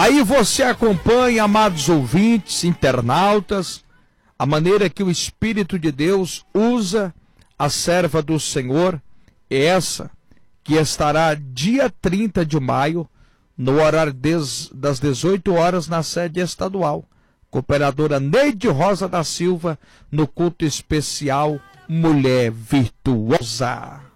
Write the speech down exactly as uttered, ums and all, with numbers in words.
Aí você acompanha, amados ouvintes, internautas, a maneira que o Espírito de Deus usa a serva do Senhor, essa que estará dia trinta de maio, no horário das dezoito horas, na sede estadual. Cooperadora Neide Rosa da Silva, no culto especial Mulher Virtuosa.